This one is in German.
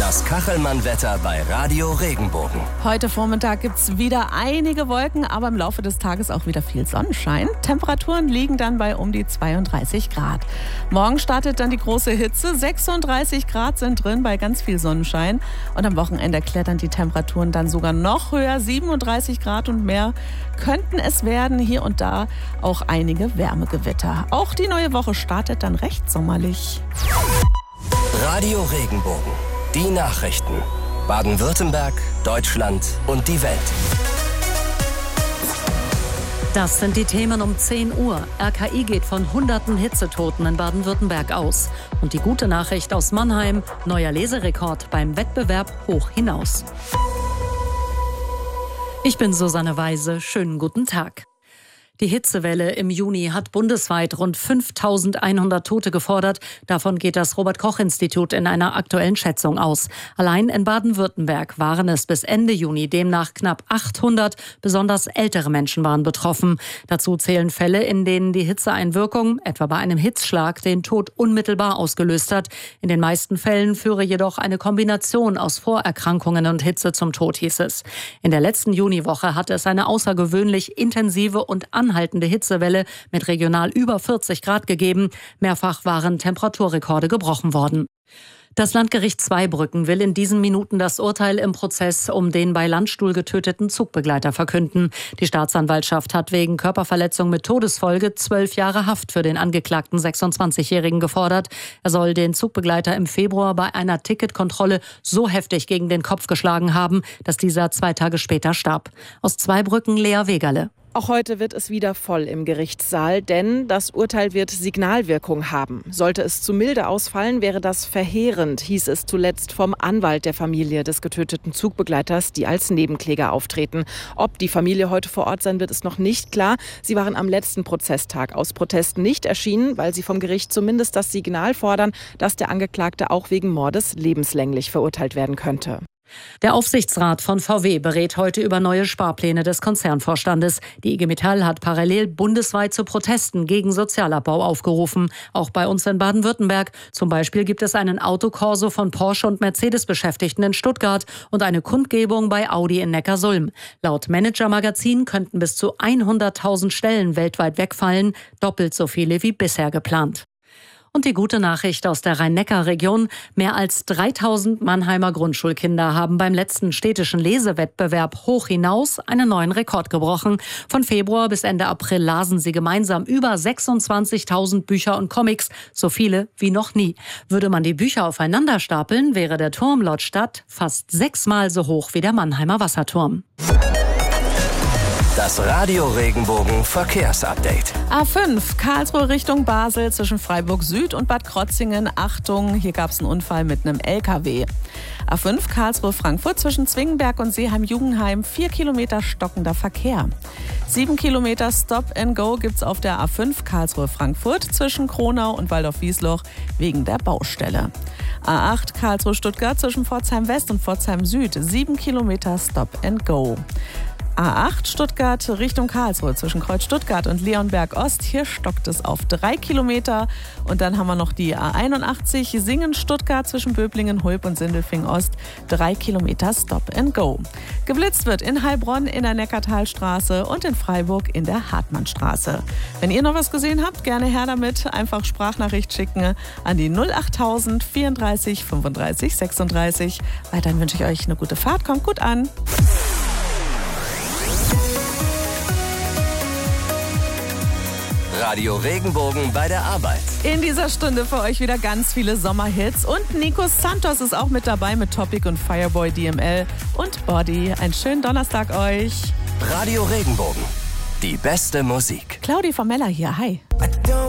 Das Kachelmann-Wetter bei Radio Regenbogen. Heute Vormittag gibt es wieder einige Wolken, aber im Laufe des Tages auch wieder viel Sonnenschein. Temperaturen liegen dann bei um die 32 Grad. Morgen startet dann die große Hitze. 36 Grad sind drin bei ganz viel Sonnenschein. Und am Wochenende klettern die Temperaturen dann sogar noch höher. 37 Grad und mehr könnten es werden. Hier und da auch einige Wärmegewitter. Auch die neue Woche startet dann recht sommerlich. Radio Regenbogen. Die Nachrichten. Baden-Württemberg, Deutschland und die Welt. Das sind die Themen um 10 Uhr. RKI geht von hunderten Hitzetoten in Baden-Württemberg aus. Und die gute Nachricht aus Mannheim: neuer Leserekord beim Wettbewerb Hoch hinaus. Ich bin Susanne Weise. Schönen guten Tag. Die Hitzewelle im Juni hat bundesweit rund 5.100 Tote gefordert. Davon geht das Robert-Koch-Institut in einer aktuellen Schätzung aus. Allein in Baden-Württemberg waren es bis Ende Juni demnach knapp 800. Besonders ältere Menschen waren betroffen. Dazu zählen Fälle, in denen die Hitzeeinwirkung, etwa bei einem Hitzschlag, den Tod unmittelbar ausgelöst hat. In den meisten Fällen führe jedoch eine Kombination aus Vorerkrankungen und Hitze zum Tod, hieß es. In der letzten Juniwoche hatte es eine außergewöhnlich intensive und anhaltende Hitzewelle mit regional über 40 Grad gegeben. Mehrfach waren Temperaturrekorde gebrochen worden. Das Landgericht Zweibrücken will in diesen Minuten das Urteil im Prozess um den bei Landstuhl getöteten Zugbegleiter verkünden. Die Staatsanwaltschaft hat wegen Körperverletzung mit Todesfolge 12 Jahre Haft für den angeklagten 26-Jährigen gefordert. Er soll den Zugbegleiter im Februar bei einer Ticketkontrolle so heftig gegen den Kopf geschlagen haben, dass dieser 2 Tage später starb. Aus Zweibrücken Lea Wegerle. Auch heute wird es wieder voll im Gerichtssaal, denn das Urteil wird Signalwirkung haben. Sollte es zu milde ausfallen, wäre das verheerend, hieß es zuletzt vom Anwalt der Familie des getöteten Zugbegleiters, die als Nebenkläger auftreten. Ob die Familie heute vor Ort sein wird, ist noch nicht klar. Sie waren am letzten Prozesstag aus Protest nicht erschienen, weil sie vom Gericht zumindest das Signal fordern, dass der Angeklagte auch wegen Mordes lebenslänglich verurteilt werden könnte. Der Aufsichtsrat von VW berät heute über neue Sparpläne des Konzernvorstandes. Die IG Metall hat parallel bundesweit zu Protesten gegen Sozialabbau aufgerufen. Auch bei uns in Baden-Württemberg. Zum Beispiel gibt es einen Autokorso von Porsche und Mercedes-Beschäftigten in Stuttgart und eine Kundgebung bei Audi in Neckarsulm. Laut Manager-Magazin könnten bis zu 100.000 Stellen weltweit wegfallen, doppelt so viele wie bisher geplant. Und die gute Nachricht aus der Rhein-Neckar-Region: mehr als 3.000 Mannheimer Grundschulkinder haben beim letzten städtischen Lesewettbewerb Hoch hinaus einen neuen Rekord gebrochen. Von Februar bis Ende April lasen sie gemeinsam über 26.000 Bücher und Comics, so viele wie noch nie. Würde man die Bücher aufeinander stapeln, wäre der Turm laut Stadt fast 6-mal so hoch wie der Mannheimer Wasserturm. Das Radio Regenbogen Verkehrsupdate. A5 Karlsruhe Richtung Basel zwischen Freiburg Süd und Bad Krotzingen. Achtung, hier gab es einen Unfall mit einem LKW. A5 Karlsruhe Frankfurt zwischen Zwingenberg und Seeheim-Jugendheim. 4 Kilometer stockender Verkehr. 7 Kilometer Stop and Go gibt's auf der A5 Karlsruhe Frankfurt zwischen Kronau und Waldorf-Wiesloch wegen der Baustelle. A8 Karlsruhe Stuttgart zwischen Pforzheim West und Pforzheim Süd. 7 Kilometer Stop and Go. A8 Stuttgart Richtung Karlsruhe zwischen Kreuz Stuttgart und Leonberg Ost. Hier stockt es auf 3 Kilometer. Und dann haben wir noch die A81 Singen Stuttgart zwischen Böblingen, Hulb und Sindelfing Ost. 3 Kilometer Stop and Go. Geblitzt wird in Heilbronn in der Neckartalstraße und in Freiburg in der Hartmannstraße. Wenn ihr noch was gesehen habt, gerne her damit. Einfach Sprachnachricht schicken an die 08000 34 35 36. Weiterhin wünsche ich euch eine gute Fahrt. Kommt gut an. Radio Regenbogen bei der Arbeit. In dieser Stunde für euch wieder ganz viele Sommerhits. Und Nico Santos ist auch mit dabei mit Topic und Fireboy DML und Body. Einen schönen Donnerstag euch. Radio Regenbogen. Die beste Musik. Claudi von Meller hier. Hi.